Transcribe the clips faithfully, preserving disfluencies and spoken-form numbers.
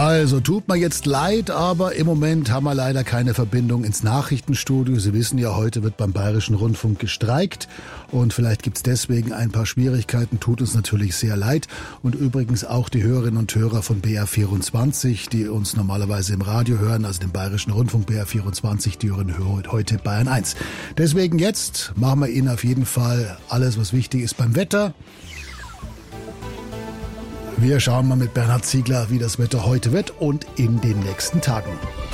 Also, tut mir jetzt leid, aber im Moment haben wir leider keine Verbindung ins Nachrichtenstudio. Sie wissen ja, heute wird beim Bayerischen Rundfunk gestreikt und vielleicht gibt's deswegen ein paar Schwierigkeiten. Tut uns natürlich sehr leid. Und übrigens auch die Hörerinnen und Hörer von B R vierundzwanzig, die uns normalerweise im Radio hören, also den Bayerischen Rundfunk B R vierundzwanzig, die hören heute Bayern eins. Deswegen jetzt machen wir Ihnen auf jeden Fall alles, was wichtig ist beim Wetter. Wir schauen mal mit Bernhard Ziegler, wie das Wetter heute wird und in den nächsten Tagen.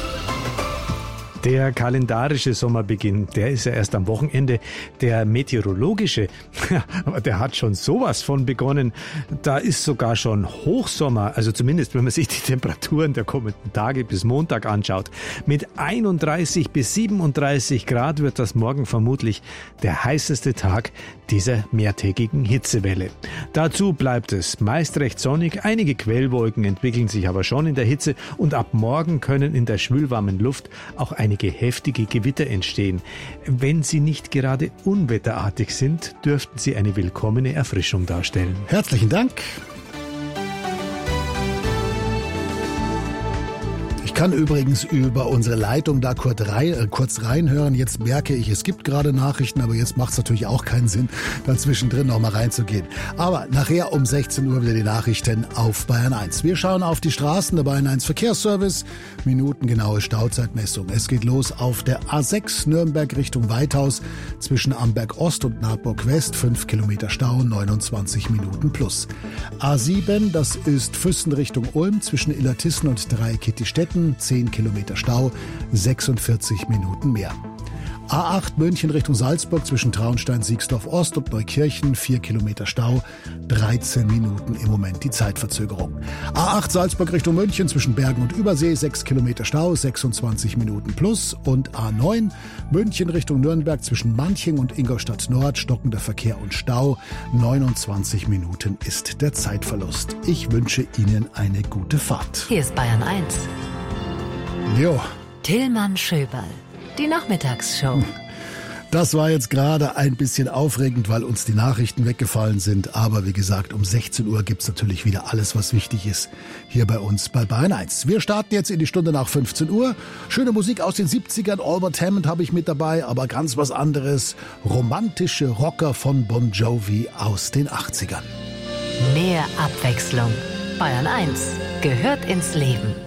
Der kalendarische Sommerbeginn, der ist ja erst am Wochenende. Der meteorologische, aber der hat schon sowas von begonnen. Da ist sogar schon Hochsommer, also zumindest wenn man sich die Temperaturen der kommenden Tage bis Montag anschaut. Mit einunddreißig bis siebenunddreißig Grad wird das morgen vermutlich der heißeste Tag dieser mehrtägigen Hitzewelle. Dazu bleibt es meist recht sonnig, einige Quellwolken entwickeln sich aber schon in der Hitze und ab morgen können in der schwülwarmen Luft auch einige heftige Gewitter entstehen. Wenn sie nicht gerade unwetterartig sind, dürften sie eine willkommene Erfrischung darstellen. Herzlichen Dank. Ich kann übrigens über unsere Leitung da kurz, rein, äh, kurz reinhören. Jetzt merke ich, es gibt gerade Nachrichten, aber jetzt macht es natürlich auch keinen Sinn, da zwischendrin noch mal reinzugehen. Aber nachher um sechzehn Uhr wieder die Nachrichten auf Bayern eins. Wir schauen auf die Straßen der Bayern eins Verkehrsservice. Minutengenaue Stauzeitmessung. Es geht los auf der A sechs Nürnberg Richtung Weithaus zwischen Amberg Ost und Naburg West. fünf Kilometer Stau, neunundzwanzig Minuten plus. A sieben, das ist Füssen Richtung Ulm zwischen Illertissen und Dreieckittistetten. zehn Kilometer Stau, sechsundvierzig Minuten mehr. A acht München Richtung Salzburg zwischen Traunstein, Siegsdorf Ost und Neukirchen, vier Kilometer Stau, dreizehn Minuten im Moment die Zeitverzögerung. A acht Salzburg Richtung München zwischen Bergen und Übersee, sechs Kilometer Stau, sechsundzwanzig Minuten plus. Und A neun München Richtung Nürnberg zwischen Manching und Ingolstadt Nord, stockender Verkehr und Stau, neunundzwanzig Minuten ist der Zeitverlust. Ich wünsche Ihnen eine gute Fahrt. Hier ist Bayern eins. Jo. Tillmann Schöberl, die Nachmittagsshow. Das war jetzt gerade ein bisschen aufregend, weil uns die Nachrichten weggefallen sind. Aber wie gesagt, um sechzehn Uhr gibt's natürlich wieder alles, was wichtig ist, hier bei uns bei Bayern eins. Wir starten jetzt in die Stunde nach fünfzehn Uhr. Schöne Musik aus den siebzigern, Albert Hammond habe ich mit dabei, aber ganz was anderes. Romantische Rocker von Bon Jovi aus den achtzigern. Mehr Abwechslung. Bayern eins gehört ins Leben.